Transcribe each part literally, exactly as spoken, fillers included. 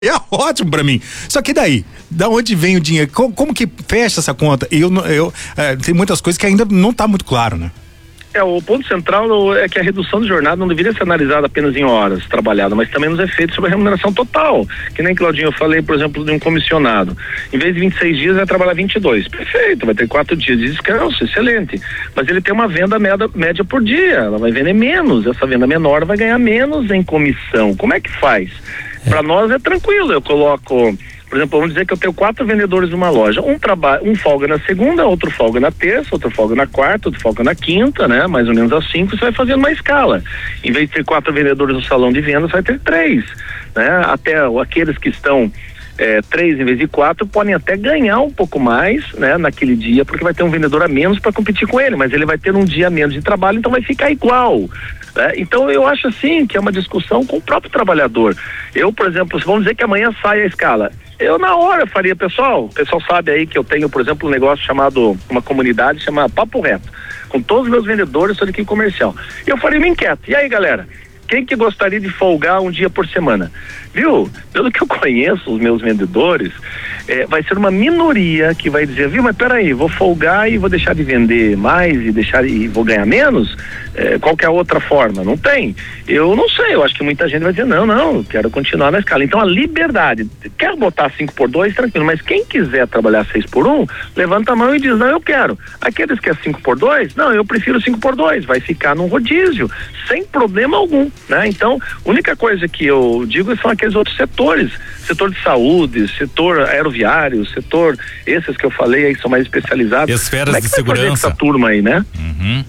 É ótimo pra mim. Só que daí, da onde vem o dinheiro? Como, como que fecha essa conta? Eu, eu, é, tem muitas coisas que ainda não tá muito claro, né? É, o ponto central é que a redução de jornada não deveria ser analisada apenas em horas trabalhadas, mas também nos efeitos sobre a remuneração total. Que nem, Claudinho, eu falei, por exemplo, de um comissionado. Em vez de vinte e seis dias, vai trabalhar vinte e dois. Perfeito, vai ter quatro dias de descanso, excelente. Mas ele tem uma venda média, média por dia, ela vai vender menos. Essa venda menor vai ganhar menos em comissão. Como é que faz? É. Para nós é tranquilo, eu coloco... Por exemplo, vamos dizer que eu tenho quatro vendedores numa loja, um trabalha, um folga na segunda, outro folga na terça, outro folga na quarta, outro folga na quinta, né? Mais ou menos às cinco, você vai fazendo uma escala. Em vez de ter quatro vendedores no salão de vendas, vai ter três, né? Até aqueles que estão é, três em vez de quatro podem até ganhar um pouco mais, né? Naquele dia, porque vai ter um vendedor a menos para competir com ele, mas ele vai ter um dia a menos de trabalho, então vai ficar igual. É, então eu acho assim que é uma discussão com o próprio trabalhador. Eu, por exemplo, vamos dizer que amanhã sai a escala, eu na hora faria, pessoal, o pessoal sabe aí que eu tenho, por exemplo, um negócio chamado, uma comunidade chamada Papo Reto, com todos os meus vendedores sobre aqui comercial, eu faria uma enquete, e aí galera, quem que gostaria de folgar um dia por semana? Viu? Pelo que eu conheço os meus vendedores, é, vai ser uma minoria que vai dizer, viu, mas peraí, vou folgar e vou deixar de vender mais e deixar e vou ganhar menos? É, qualquer outra forma? Não tem. Eu não sei, eu acho que muita gente vai dizer, não, não, quero continuar na escala. Então a liberdade, quer botar cinco por dois, tranquilo, mas quem quiser trabalhar seis por um, levanta a mão e diz, não, eu quero. Aqueles que é cinco por dois, não, eu prefiro cinco por dois, vai ficar num rodízio, sem problema algum, né? Então, a única coisa que eu digo são aqueles outros setores, setor de saúde, setor aeroviário, setor, esses que eu falei aí são mais especializados. Esferas Como é que de vai segurança. fazer essa turma aí, né? Uhum.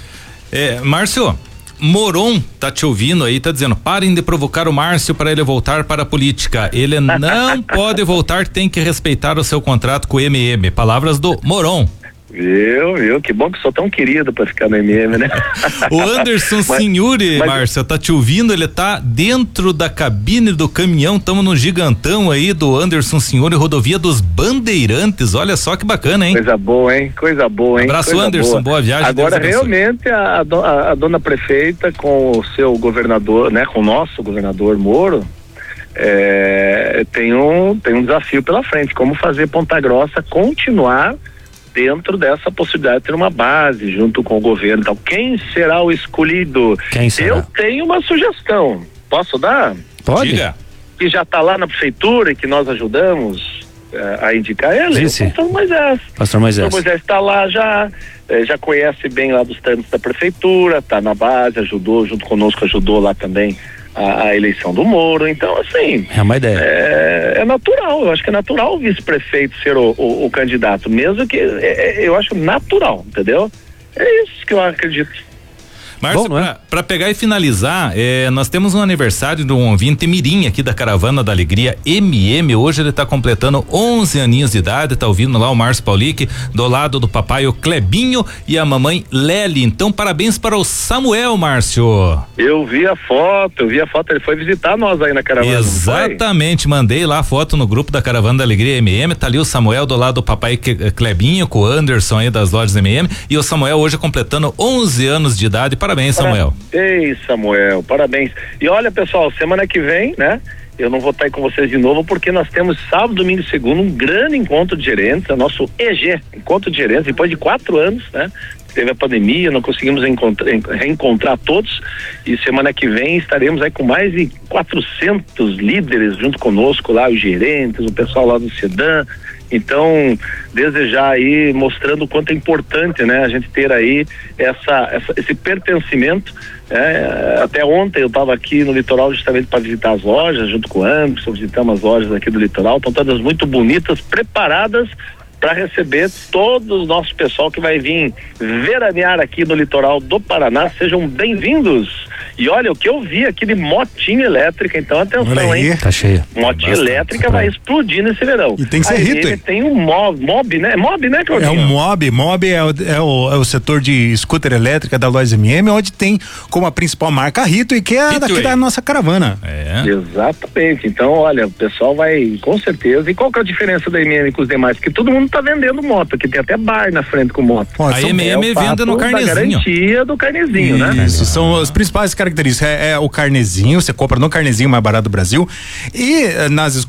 É, Márcio, Moron tá te ouvindo aí, tá dizendo, parem de provocar o Márcio para ele voltar para a política, ele não pode voltar, tem que respeitar o seu contrato com o M M, palavras do Moron. Viu, viu, que bom que sou tão querido pra ficar no M M, né? O Anderson Signori, Márcia, tá te ouvindo, ele tá dentro da cabine do caminhão, tamo no gigantão aí do Anderson Signori, rodovia dos Bandeirantes, olha só que bacana, hein? Coisa boa, hein? Coisa boa, hein? Abraço, Coisa Anderson, boa, boa viagem. Agora, realmente, a, a, a dona prefeita com o seu governador, né, com o nosso governador Moro, é, tem um, tem um desafio pela frente, como fazer Ponta Grossa continuar dentro dessa possibilidade de ter uma base junto com o governo. Então, quem será o escolhido? Quem será? Eu tenho uma sugestão. Posso dar? Pode. Diga. Que já está lá na prefeitura e que nós ajudamos eh, a indicar ele. Disse. O pastor Moisés. Pastor Moisés. O Moisés está lá já, eh, já conhece bem lá dos trâmites da prefeitura, está na base, ajudou, junto conosco, ajudou lá também A, a eleição do Moro, então assim é uma ideia, é, é natural, eu acho que é natural o vice-prefeito ser o, o, o candidato, mesmo que é, eu acho natural, entendeu? É isso que eu acredito. Márcio, pra, pra pegar e finalizar, é, nós temos um aniversário de um ouvinte mirim aqui da Caravana da Alegria, M M, hoje ele tá completando onze aninhos de idade, tá ouvindo lá o Márcio Paulic, do lado do papai o Clebinho e a mamãe Lely, então parabéns para o Samuel, Márcio. Eu vi a foto, eu vi a foto, ele foi visitar nós aí na Caravana. Exatamente, mandei lá a foto no grupo da Caravana da Alegria M M, tá ali o Samuel do lado do papai Clebinho, com o Anderson aí das lojas M M, e o Samuel hoje completando onze anos de idade, parabéns, Samuel. Ei, Samuel, parabéns. E olha, pessoal, semana que vem, né? Eu não vou estar aí com vocês de novo, porque nós temos sábado, domingo e segunda um grande encontro de gerentes, é o nosso E G, encontro de gerentes, depois de quatro anos, né? Teve a pandemia, não conseguimos reencontrar todos, e semana que vem estaremos aí com mais de quatrocentos líderes junto conosco lá, os gerentes, o pessoal lá do Sedan. Então, desde já aí mostrando o quanto é importante, né, a gente ter aí essa, essa esse pertencimento. É, até ontem eu estava aqui no litoral justamente para visitar as lojas, junto com o Anderson, visitamos as lojas aqui do litoral, estão todas muito bonitas, preparadas para receber todo o nosso pessoal que vai vir veranear aqui no litoral do Paraná. Sejam bem-vindos. E olha, o que eu vi aqui de motinha elétrica, então atenção, hein? Tá cheio. Motinha elétrica vai explodir nesse verão. E tem que ser rito, hein? Tem um mob, mob, né? Mob, né, Claudinho? É um mob, mob é o, é o, é o setor de scooter elétrica da loja M M, onde tem como a principal marca a Rito, e que é Rito, daqui aí da nossa caravana. É. Exatamente. Então, olha, o pessoal vai, com certeza. E qual que é a diferença da M M com os demais? Que todo mundo tá vendendo moto, que tem até bar na frente com moto. Pô, a M M é vende no carnezinho. A garantia do carnezinho, né? Isso, são as principais características. É, é o carnezinho, você compra no carnezinho mais barato do Brasil. E nas